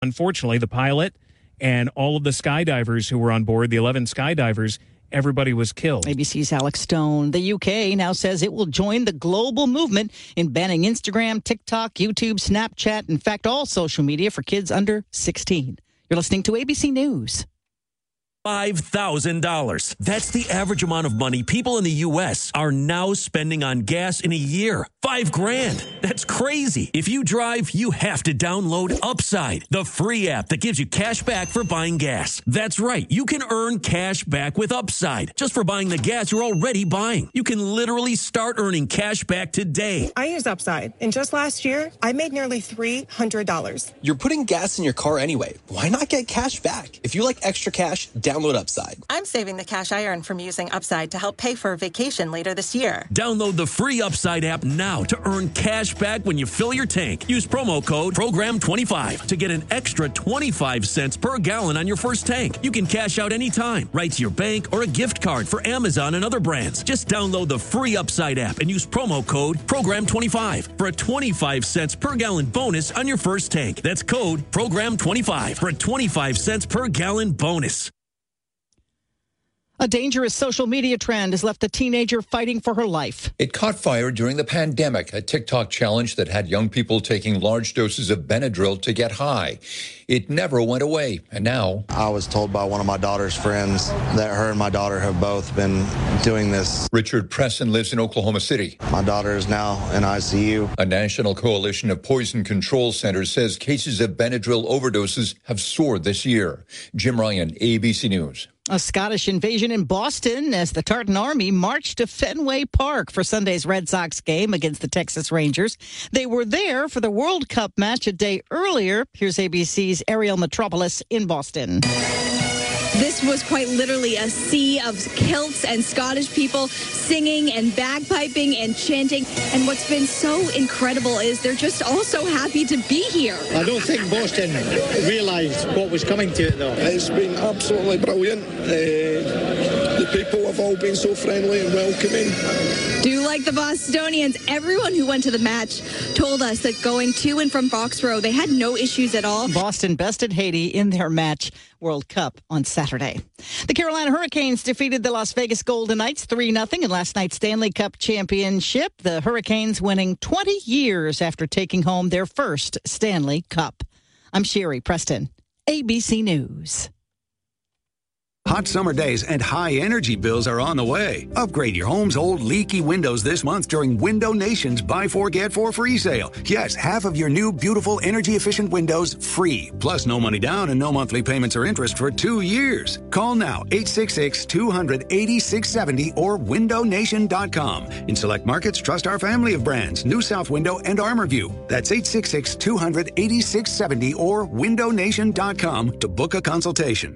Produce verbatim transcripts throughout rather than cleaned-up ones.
Unfortunately, the pilot and all of the skydivers who were on board, the eleven skydivers, everybody was killed. A B C's Alex Stone. The U K now says it will join the global movement in banning Instagram, TikTok, YouTube, Snapchat, in fact, all social media for kids under sixteen. You're listening to A B C News. five thousand dollars. That's the average amount of money people in the U S are now spending on gas in a year. Five grand. That's crazy. If you drive, you have to download Upside, the free app that gives you cash back for buying gas. That's right. You can earn cash back with Upside just for buying the gas you're already buying. You can literally start earning cash back today. I use Upside, and just last year, I made nearly three hundred dollars. You're putting gas in your car anyway. Why not get cash back? If you like extra cash, download Upside. I'm saving the cash I earn from using Upside to help pay for a vacation later this year. Download the free Upside app now to earn cash back when you fill your tank. Use promo code program twenty-five to get an extra twenty-five cents per gallon on your first tank. You can cash out anytime, right to your bank or a gift card for Amazon and other brands. Just download the free Upside app and use promo code program twenty-five for a twenty-five cents per gallon bonus on your first tank. That's code program twenty-five for a twenty-five cents per gallon bonus. A dangerous social media trend has left a teenager fighting for her life. It caught fire during the pandemic, a TikTok challenge that had young people taking large doses of Benadryl to get high. It never went away, and now... I was told by one of my daughter's friends that her and my daughter have both been doing this. Richard Preston lives in Oklahoma City. My daughter is now in I C U. A national coalition of poison control centers says cases of Benadryl overdoses have soared this year. Jim Ryan, A B C News. A Scottish invasion in Boston as the Tartan Army marched to Fenway Park for Sunday's Red Sox game against the Texas Rangers. They were there for the World Cup match a day earlier. Here's A B C's Ariel Metropolis in Boston. This was quite literally a sea of kilts and Scottish people singing and bagpiping and chanting. And what's been so incredible is they're just all so happy to be here. I don't think Boston realised what was coming to it, though. It's been absolutely brilliant. Uh, the people have all been so friendly and welcoming. Do like the Bostonians. Everyone who went to the match told us that going to and from Foxborough, they had no issues at all. Boston bested Haiti in their match World Cup on Saturday. The Carolina Hurricanes defeated the Las Vegas Golden Knights three nothing in last night's Stanley Cup championship. The Hurricanes winning twenty years after taking home their first Stanley Cup. I'm Sherry Preston, A B C News. Hot summer days and high energy bills are on the way. Upgrade your home's old leaky windows this month during Window Nation's Buy Four, Get Four free sale. Yes, half of your new, beautiful, energy-efficient windows free. Plus no money down and no monthly payments or interest for two years. Call now, eight six six, two hundred, eighty-six seventy or window nation dot com. In select markets, trust our family of brands, New South Window and ArmorView. That's eight six six, two hundred, eighty-six seventy or window nation dot com to book a consultation.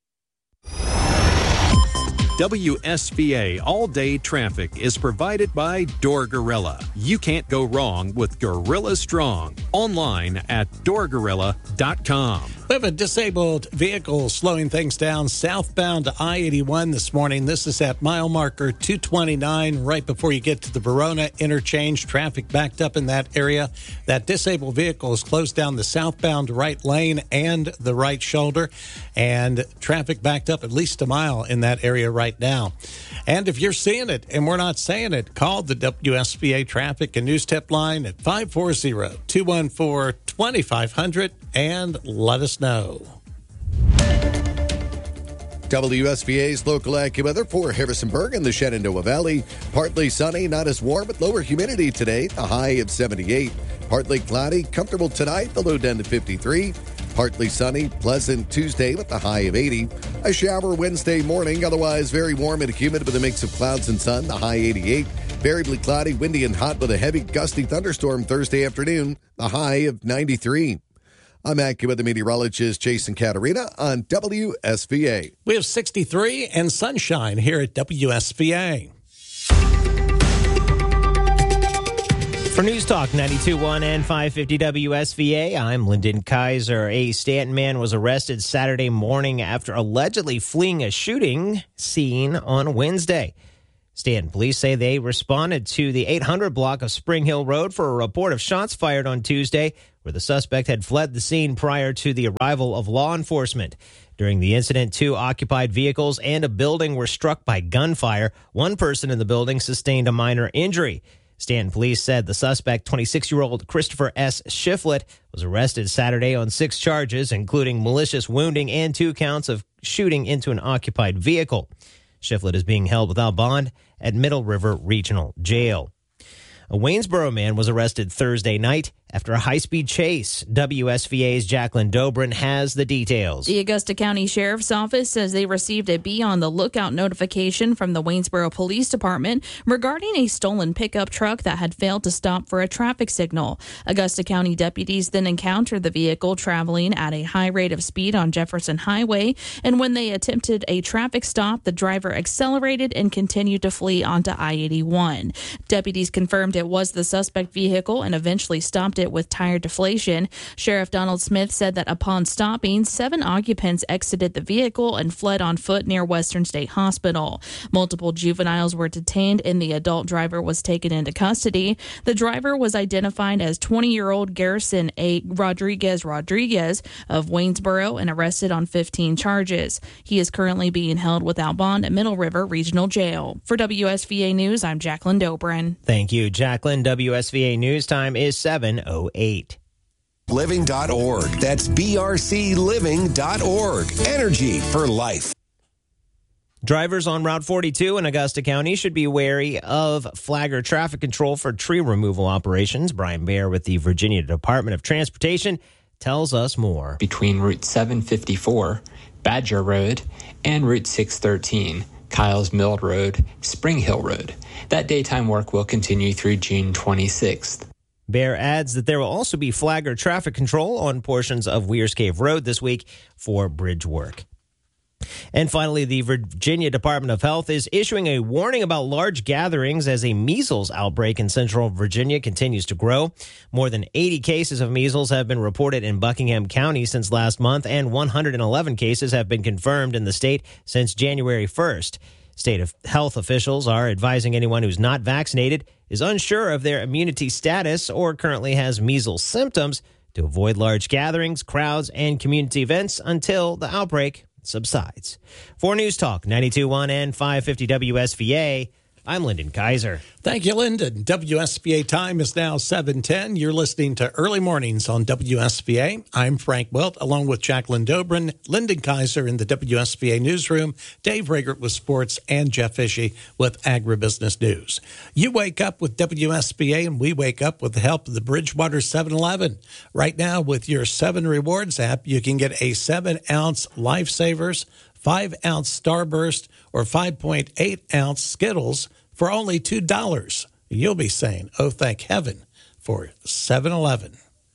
W S V A All-Day Traffic is provided by Door Gorilla. You can't go wrong with Gorilla Strong. Online at door gorilla dot com. We have a disabled vehicle slowing things down southbound to I eighty-one this morning. This is at mile marker two twenty-nine, right before you get to the Verona interchange. Traffic backed up in that area. That disabled vehicle has closed down the southbound right lane and the right shoulder, and traffic backed up at least a mile in that area right now. And if you're seeing it and we're not saying it, call the W S V A Traffic and News Tip line at five four zero, two one four, two five zero zero and let us know. W S V A's local AccuWeather for Harrisonburg and the Shenandoah Valley. Partly sunny, not as warm, but lower humidity today, the high of seventy-eight. Partly cloudy, comfortable tonight, the low down to fifty-three. Partly sunny, pleasant Tuesday with the high of eighty. A shower Wednesday morning, otherwise very warm and humid with a mix of clouds and sun, the high eighty-eight. Variably cloudy, windy and hot with a heavy gusty thunderstorm Thursday afternoon, the high of ninety-three. I'm AccuWeather meteorologist Jason Caterina on W S V A. We have sixty-three and sunshine here at W S V A. For News Talk ninety-two point one and five fifty W S V A, I'm Lyndon Kaiser. A Stanton man was arrested Saturday morning after allegedly fleeing a shooting scene on Wednesday. Stanton police say they responded to the eight hundred block of Spring Hill Road for a report of shots fired on Tuesday, where the suspect had fled the scene prior to the arrival of law enforcement. During the incident, two occupied vehicles and a building were struck by gunfire. One person in the building sustained a minor injury. Stanton police said the suspect, twenty-six-year-old Christopher S. Shiflett, was arrested Saturday on six charges, including malicious wounding and two counts of shooting into an occupied vehicle. Shiflett is being held without bond at Middle River Regional Jail. A Waynesboro man was arrested Thursday night after a high-speed chase. W S V A's Jacqueline Dobrin has the details. The Augusta County Sheriff's Office says they received a be on the lookout notification from the Waynesboro Police Department regarding a stolen pickup truck that had failed to stop for a traffic signal. Augusta County deputies then encountered the vehicle traveling at a high rate of speed on Jefferson Highway, and when they attempted a traffic stop, the driver accelerated and continued to flee onto I eighty-one. Deputies confirmed it was the suspect vehicle and eventually stopped it with tire deflation. Sheriff Donald Smith said that upon stopping, seven occupants exited the vehicle and fled on foot near Western State Hospital. Multiple juveniles were detained and the adult driver was taken into custody. The driver was identified as twenty-year-old Garrison A. Rodriguez Rodriguez of Waynesboro and arrested on fifteen charges. He is currently being held without bond at Middle River Regional Jail. For W S V A News, I'm Jacqueline Dobrin. Thank you, Jacqueline. W S V A News time is seven oh eight. Living dot org. That's B R C living dot org. Energy for life. Drivers on Route forty-two in Augusta County should be wary of flagger traffic control for tree removal operations. Brian Baer with the Virginia Department of Transportation tells us more. Between Route seven fifty-four, Badger Road, and Route six thirteen, Kyles Mill Road, Spring Hill Road. That daytime work will continue through June twenty-sixth. Baer adds that there will also be flagger traffic control on portions of Weir's Cave Road this week for bridge work. And finally, the Virginia Department of Health is issuing a warning about large gatherings as a measles outbreak in central Virginia continues to grow. More than eighty cases of measles have been reported in Buckingham County since last month, and one hundred eleven cases have been confirmed in the state since January first. State of health officials are advising anyone who's not vaccinated, is unsure of their immunity status, or currently has measles symptoms to avoid large gatherings, crowds, and community events until the outbreak subsides. For News Talk ninety-two point one and five fifty W S V A, I'm Lyndon Kaiser. Thank you, Lyndon. W S V A time is now seven ten. You're listening to Early Mornings on W S V A. I'm Frank Wilt, along with Jacqueline Dobrin, Lyndon Kaiser in the W S V A newsroom, Dave Raegert with sports, and Jeff Fishy with agribusiness news. You wake up with W S V A, and we wake up with the help of the Bridgewater seven eleven. Right now, with your seven Rewards app, you can get a seven ounce Lifesavers, five ounce Starburst, or five point eight ounce Skittles for only two dollars. You'll be saying, oh, thank heaven for seven eleven.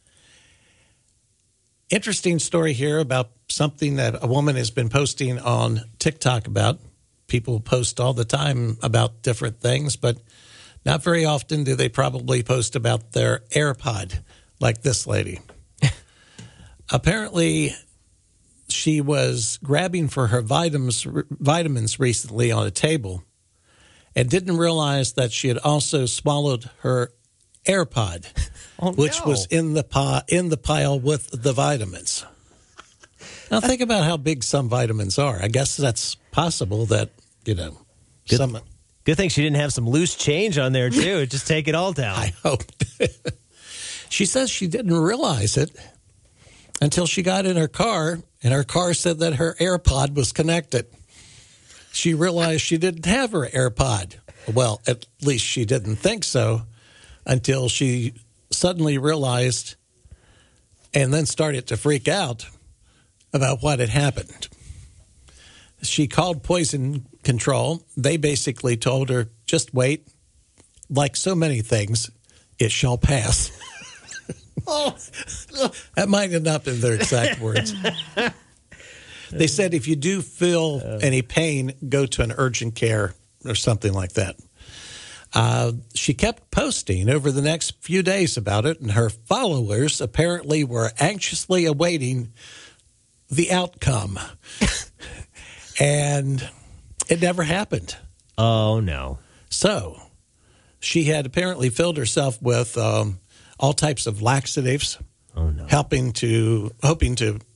Interesting story here about something that a woman has been posting on TikTok about. People post all the time about different things, but not very often do they probably post about their AirPod like this lady. Apparently, she was grabbing for her vitamins, vitamins recently on a table and didn't realize that she had also swallowed her AirPod, oh, which no. was in the pi- in the pile with the vitamins. Now, think about how big some vitamins are. I guess that's possible that, you know, good, some... Good thing she didn't have some loose change on there, too. Just take it all down. I hope. She says she didn't realize it until she got in her car, and her car said that her AirPod was connected. She realized she didn't have her AirPod. Well, at least she didn't think so until she suddenly realized and then started to freak out about what had happened. She called Poison Control. They basically told her, just wait. Like so many things, it shall pass. Oh, that might have not been their exact words. They said if you do feel any pain, go to an urgent care or something like that. Uh, she kept posting over the next few days about it, and her followers apparently were anxiously awaiting the outcome. And it never happened. Oh, no. So she had apparently filled herself with um, all types of laxatives, oh, no. helping to hoping to